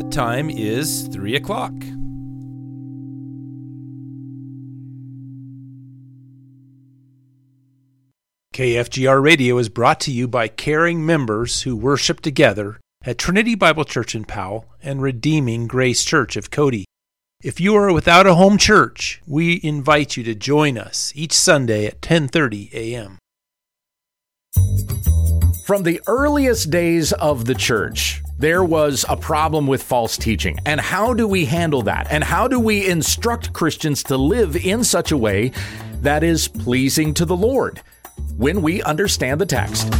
time is 3 o'clock. KFGR Radio is brought to you by caring members who worship together at Trinity Bible Church in Powell and Redeeming Grace Church of Cody. If you are without a home church, we invite you to join us each Sunday at 10:30 a.m. From the earliest days of the church, there was a problem with false teaching. And how do we handle that? And how do we instruct Christians to live in such a way that is pleasing to the Lord when we understand the text?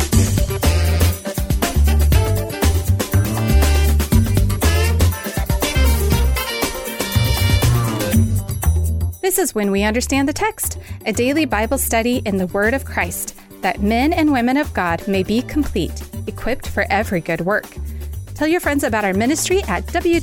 This is When We Understand the Text, a daily Bible study in the Word of Christ, that men and women of God may be complete, equipped for every good work. Tell your friends about our ministry at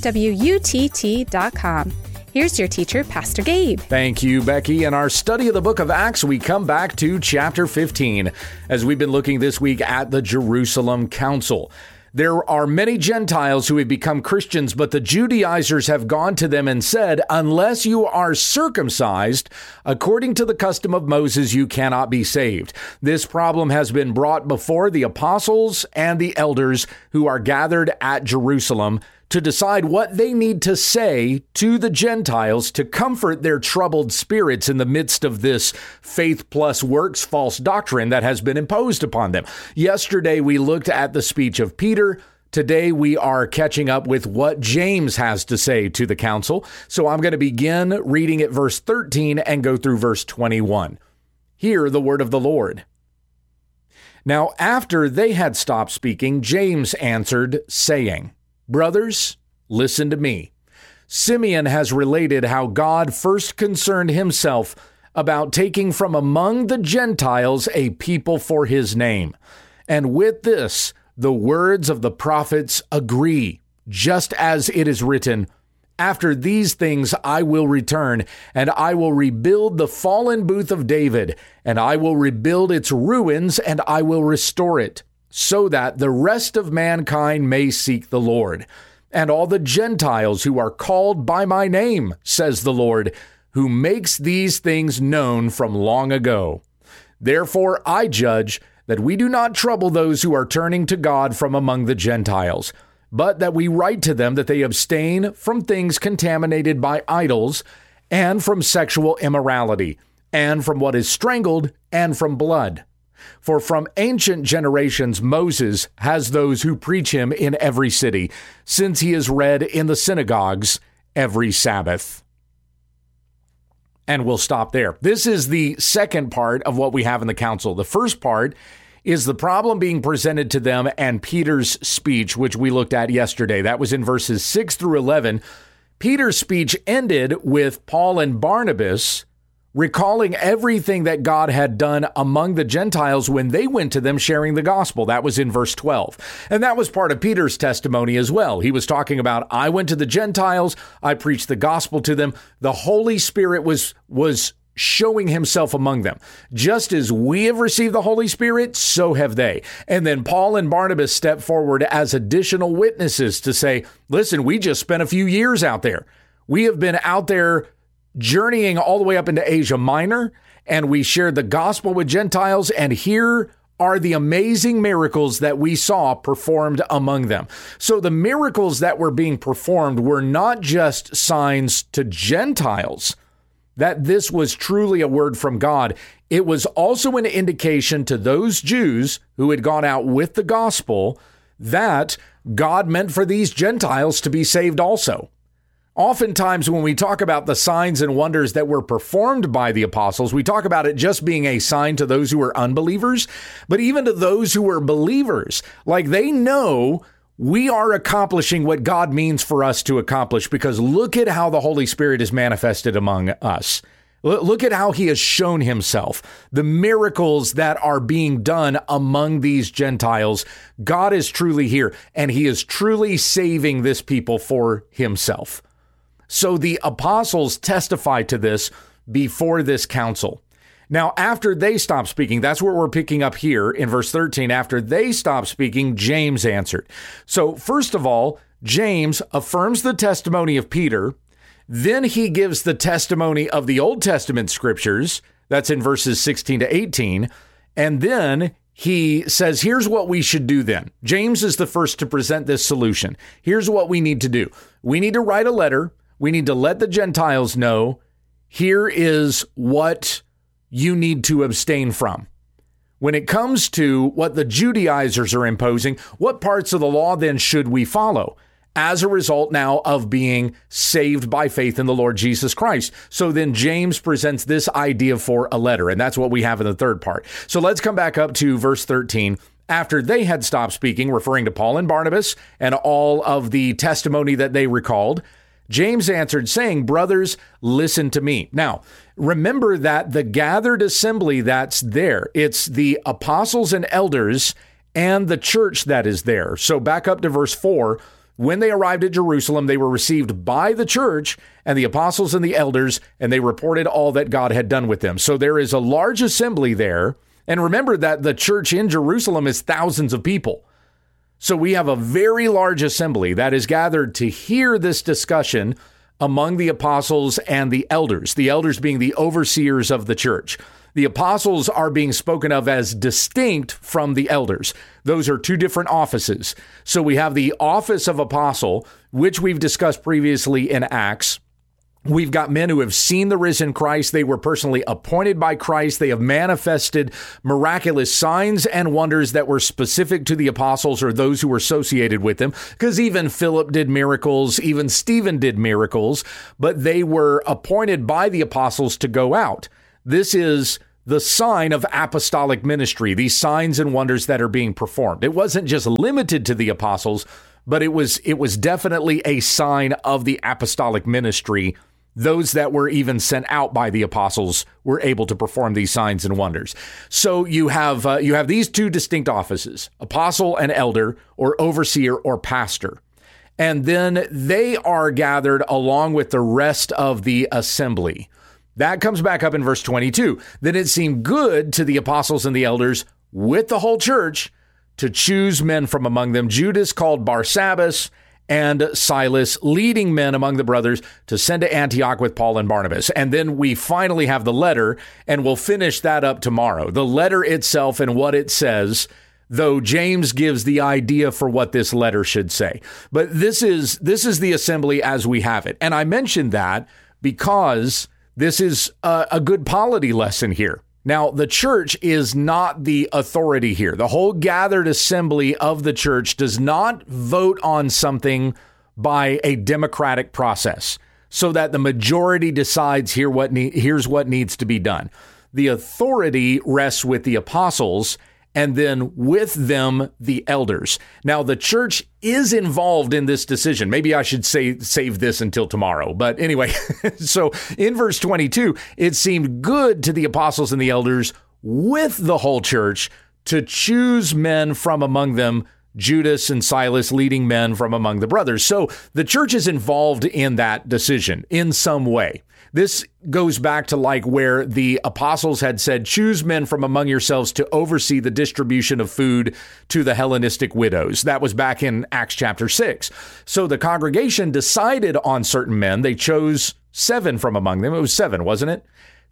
wwutt.com. Here's your teacher, Pastor Gabe. Thank you, Becky. In our study of the book of Acts, we come back to chapter 15, as we've been looking this week at the Jerusalem Council. There are many Gentiles who have become Christians, but the Judaizers have gone to them and said, unless you are circumcised, according to the custom of Moses, you cannot be saved. This problem has been brought before the apostles and the elders who are gathered at Jerusalem to decide what they need to say to the Gentiles to comfort their troubled spirits in the midst of this faith plus works false doctrine that has been imposed upon them. Yesterday, we looked at the speech of Peter. Today, we are catching up with what James has to say to the council. So I'm going to begin reading at verse 13 and go through verse 21. Hear the word of the Lord. Now, after they had stopped speaking, James answered, saying, Brothers, listen to me. Simeon has related how God first concerned himself about taking from among the Gentiles a people for his name. And with this, the words of the prophets agree, just as it is written, After these things I will return, and I will rebuild the fallen booth of David, and I will rebuild its ruins, and I will restore it, so that the rest of mankind may seek the Lord, and all the Gentiles who are called by my name, says the Lord, who makes these things known from long ago. Therefore I judge that we do not trouble those who are turning to God from among the Gentiles, but that we write to them that they abstain from things contaminated by idols, and from sexual immorality, and from what is strangled, and from blood. For from ancient generations Moses has those who preach him in every city, since he is read in the synagogues every Sabbath. And we'll stop there. This is the second part of what we have in the council. The first part is the problem being presented to them and Peter's speech, which we looked at yesterday. That was in verses 6 through 11. Peter's speech ended with Paul and Barnabas recalling everything that God had done among the Gentiles when they went to them sharing the gospel. That was in verse 12. And that was part of Peter's testimony as well. He was talking about, I went to the Gentiles, I preached the gospel to them. The Holy Spirit was showing himself among them. Just as we have received the Holy Spirit, so have they. And then Paul and Barnabas stepped forward as additional witnesses to say, listen, we just spent a few years out there. We have been out there journeying all the way up into Asia Minor, and we shared the gospel with Gentiles, and here are the amazing miracles that we saw performed among them. So the miracles that were being performed were not just signs to Gentiles that this was truly a word from God. It was also an indication to those Jews who had gone out with the gospel that God meant for these Gentiles to be saved also. Oftentimes, when we talk about the signs and wonders that were performed by the apostles, we talk about it just being a sign to those who were unbelievers, but even to those who were believers. Like they know we are accomplishing what God means for us to accomplish, because look at how the Holy Spirit is manifested among us. Look at how he has shown himself. The miracles that are being done among these Gentiles. God is truly here, and he is truly saving this people for himself. So the apostles testify to this before this council. Now, after they stopped speaking, that's what we're picking up here in verse 13. After they stopped speaking, James answered. So first of all, James affirms the testimony of Peter. Then he gives the testimony of the Old Testament scriptures. That's in verses 16 to 18. And then he says, here's what we should do then. James is the first to present this solution. Here's what we need to do. We need to write a letter. We need to let the Gentiles know, here is what you need to abstain from. When it comes to what the Judaizers are imposing, what parts of the law then should we follow as a result now of being saved by faith in the Lord Jesus Christ? So then James presents this idea for a letter, and that's what we have in the third part. So let's come back up to verse 13. After they had stopped speaking, referring to Paul and Barnabas and all of the testimony that they recalled, James answered, saying, brothers, listen to me. Now, remember that the gathered assembly that's there, it's the apostles and elders and the church that is there. So back up to verse 4. When they arrived at Jerusalem, they were received by the church and the apostles and the elders, and they reported all that God had done with them. So there is a large assembly there. And remember that the church in Jerusalem is thousands of people. So we have a very large assembly that is gathered to hear this discussion among the apostles and the elders being the overseers of the church. The apostles are being spoken of as distinct from the elders. Those are two different offices. So we have the office of apostle, which we've discussed previously in Acts. We've got men who have seen the risen Christ. They were personally appointed by Christ. They have manifested miraculous signs and wonders that were specific to the apostles or those who were associated with them, because even Philip did miracles, even Stephen did miracles, but they were appointed by the apostles to go out. This is the sign of apostolic ministry, these signs and wonders that are being performed. It wasn't just limited to the apostles, but it was definitely a sign of the apostolic ministry. Those that were even sent out by the apostles were able to perform these signs and wonders. So you have these two distinct offices, apostle and elder, or overseer or pastor. And then they are gathered along with the rest of the assembly. That comes back up in verse 22. Then it seemed good to the apostles and the elders with the whole church to choose men from among them, Judas called Barsabbas and Silas, leading men among the brothers, to send to Antioch with Paul and Barnabas. And then we finally have the letter, and we'll finish that up tomorrow. The letter itself and what it says, though James gives the idea for what this letter should say. But this is the assembly as we have it. And I mentioned that because this is a good polity lesson here. Now, the church is not the authority here. The whole gathered assembly of the church does not vote on something by a democratic process so that the majority decides here's what needs to be done. The authority rests with the apostles and then with them, the elders. Now, the church is involved in this decision. Maybe I should save this until tomorrow. But anyway, so in verse 22, it seemed good to the apostles and the elders with the whole church to choose men from among them, Judas and Silas, leading men from among the brothers. So the church is involved in that decision in some way. This goes back to like where the apostles had said, choose men from among yourselves to oversee the distribution of food to the Hellenistic widows. That was back in Acts chapter 6. So the congregation decided on certain men. They chose 7 from among them. It was 7, wasn't it?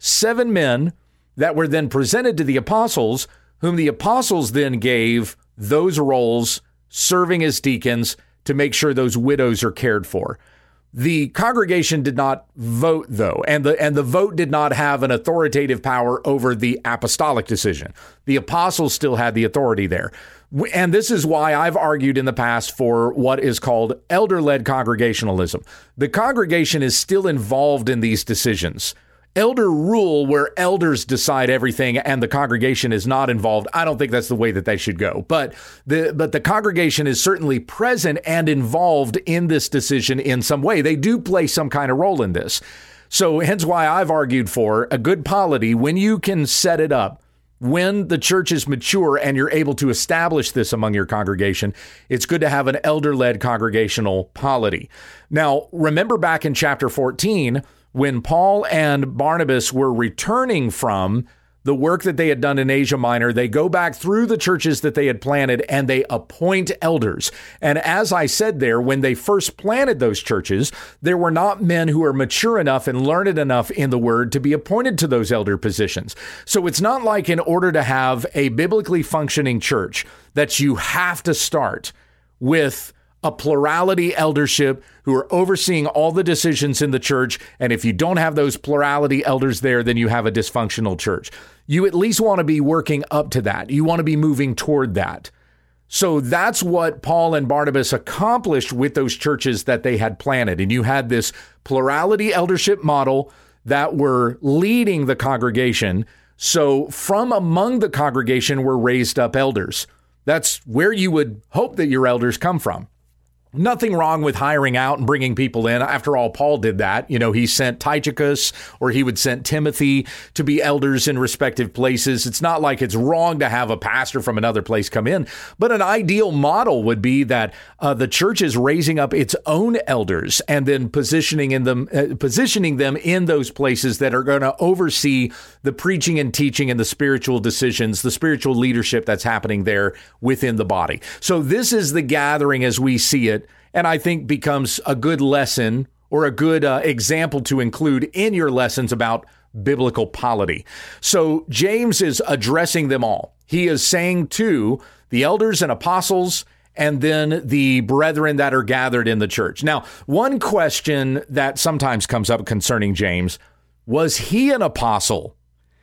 7 men that were then presented to the apostles, whom the apostles then gave those roles, serving as deacons to make sure those widows are cared for. The congregation did not vote, though, and the vote did not have an authoritative power over the apostolic decision. The apostles still had the authority there. And this is why I've argued in the past for what is called elder-led congregationalism. The congregation is still involved in these decisions. Elder rule, where elders decide everything and the congregation is not involved, I don't think that's the way that they should go. But the congregation is certainly present and involved in this decision in some way. They do play some kind of role in this. So hence why I've argued for a good polity when you can set it up. When the church is mature and you're able to establish this among your congregation, it's good to have an elder-led congregational polity. Now, remember back in chapter 14, when Paul and Barnabas were returning from the work that they had done in Asia Minor. They go back through the churches that they had planted and they appoint elders. And as I said there, when they first planted those churches, there were not men who were mature enough and learned enough in the word to be appointed to those elder positions. So it's not like in order to have a biblically functioning church that you have to start with a plurality eldership who are overseeing all the decisions in the church. And if you don't have those plurality elders there, then you have a dysfunctional church. You at least want to be working up to that. You want to be moving toward that. So that's what Paul and Barnabas accomplished with those churches that they had planted. And you had this plurality eldership model that were leading the congregation. So from among the congregation were raised up elders. That's where you would hope that your elders come from. Nothing wrong with hiring out and bringing people in. After all, Paul did that. You know, he sent Tychicus or he would send Timothy to be elders in respective places. It's not like it's wrong to have a pastor from another place come in, but an ideal model would be that the church is raising up its own elders and then positioning them in those places that are going to oversee the preaching and teaching and the spiritual decisions, the spiritual leadership that's happening there within the body. So this is the gathering as we see it. And I think becomes a good lesson or a good example to include in your lessons about biblical polity. So James is addressing them all. He is saying to the elders and apostles and then the brethren that are gathered in the church. Now, one question that sometimes comes up concerning James, was he an apostle?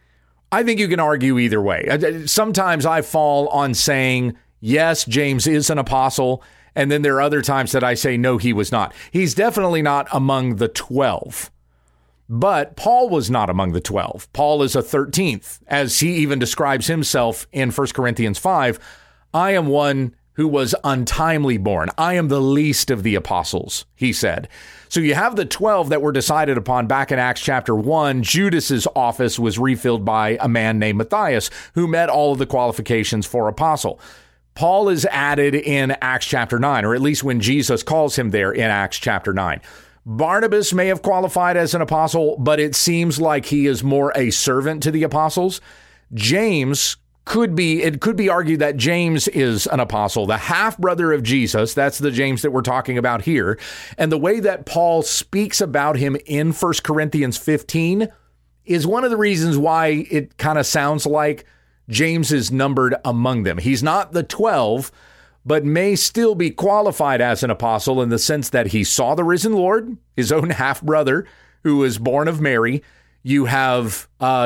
I think you can argue either way. Sometimes I fall on saying, yes, James is an apostle. And then there are other times that I say, no, he was not. He's definitely not among the 12. But Paul was not among the 12. Paul is a 13th, as he even describes himself in 1 Corinthians 5. I am one who was untimely born. I am the least of the apostles, he said. So you have the 12 that were decided upon back in Acts chapter 1. Judas's office was refilled by a man named Matthias, who met all of the qualifications for apostle. Paul is added in Acts chapter 9, or at least when Jesus calls him there in Acts chapter 9. Barnabas may have qualified as an apostle, but it seems like he is more a servant to the apostles. James it could be argued that James is an apostle, the half-brother of Jesus. That's the James that we're talking about here. And the way that Paul speaks about him in 1 Corinthians 15 is one of the reasons why it kind of sounds like James is numbered among them. He's not the 12, but may still be qualified as an apostle in the sense that he saw the risen Lord, his own half-brother, who was born of Mary. You have,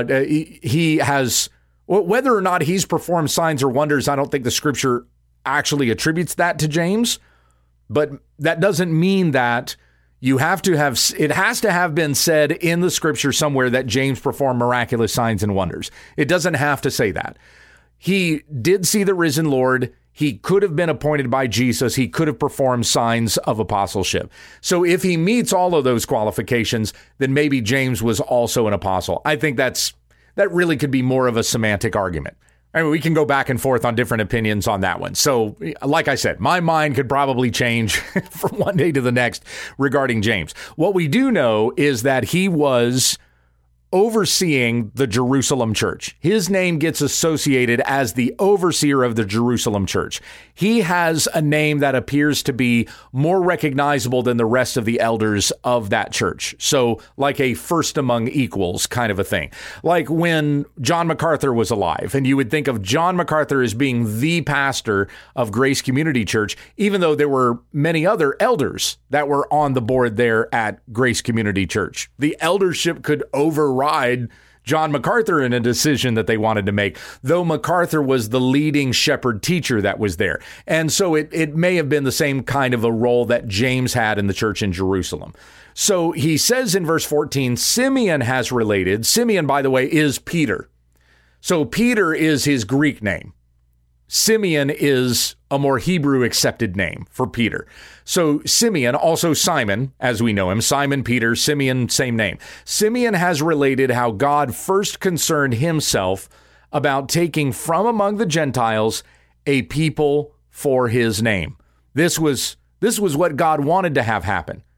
he has, whether or not he's performed signs or wonders, I don't think the scripture actually attributes that to James, but that doesn't mean that it has to have been said in the scripture somewhere that James performed miraculous signs and wonders. It doesn't have to say that. He did see the risen Lord. He could have been appointed by Jesus. He could have performed signs of apostleship. So if he meets all of those qualifications, then maybe James was also an apostle. I think that really could be more of a semantic argument. I mean, we can go back and forth on different opinions on that one. So, like I said, my mind could probably change from one day to the next regarding James. What we do know is that he was overseeing the Jerusalem church. His name gets associated as the overseer of the Jerusalem church. He has a name that appears to be more recognizable than the rest of the elders of that church. So like a first among equals kind of a thing. Like when John MacArthur was alive, and you would think of John MacArthur as being the pastor of Grace Community Church, even though there were many other elders that were on the board there at Grace Community Church. The eldership could override John MacArthur in a decision that they wanted to make, though MacArthur was the leading shepherd teacher that was there. And so it may have been the same kind of a role that James had in the church in Jerusalem. So he says in verse 14, Simeon has related. Simeon, by the way, is Peter. So Peter is his Greek name. Simeon is a more Hebrew accepted name for Peter. So Simeon, also Simon, as we know him, Simon Peter, Simeon, same name. Simeon has related how God first concerned himself about taking from among the Gentiles a people for his name. This was what God wanted to have happen.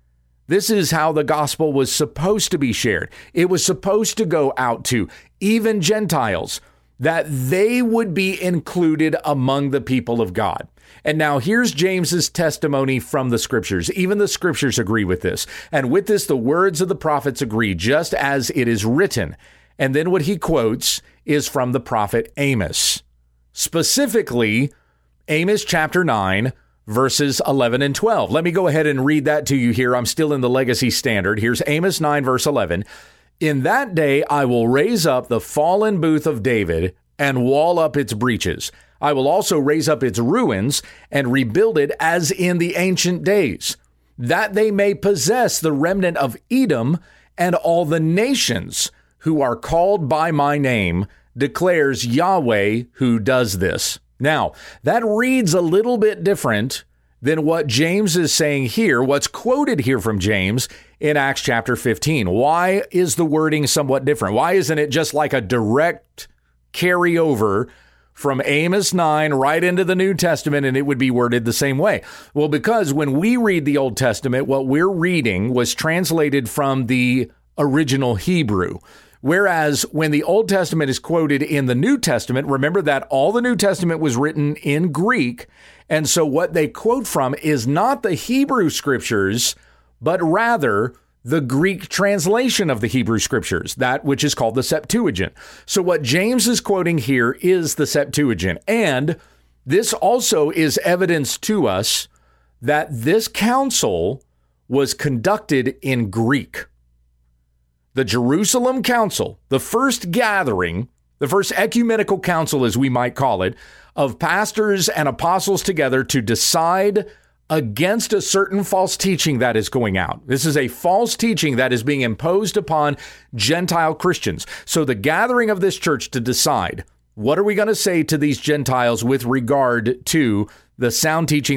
This is how the gospel was supposed to be shared. It was supposed to go out to even Gentiles, that they would be included among the people of God. And now here's James's testimony from the scriptures. Even the scriptures agree with this. And with this, the words of the prophets agree, just as it is written. And then what he quotes is from the prophet Amos. Specifically, Amos chapter 9, verses 11 and 12. Let me go ahead and read that to you here. I'm still in the Legacy Standard. Here's Amos 9, verse 11. In that day I will raise up the fallen booth of David and wall up its breaches. I will also raise up its ruins and rebuild it as in the ancient days, that they may possess the remnant of Edom and all the nations who are called by my name, declares Yahweh who does this. Now, that reads a little bit different than what James is saying here, what's quoted here from James in Acts chapter 15. Why is the wording somewhat different? Why isn't it just like a direct carryover from Amos 9 right into the New Testament, and it would be worded the same way? Well, because when we read the Old Testament, what we're reading was translated from the original Hebrew. Whereas when the Old Testament is quoted in the New Testament, remember that all the New Testament was written in Greek. And so what they quote from is not the Hebrew scriptures, but rather the Greek translation of the Hebrew scriptures, that which is called the Septuagint. So what James is quoting here is the Septuagint. And this also is evidence to us that this council was conducted in Greek. The Jerusalem Council, the first gathering, the first ecumenical council, as we might call it, of pastors and apostles together to decide against a certain false teaching that is going out. This is a false teaching that is being imposed upon Gentile Christians. So the gathering of this church to decide, what are we going to say to these Gentiles with regard to the sound teaching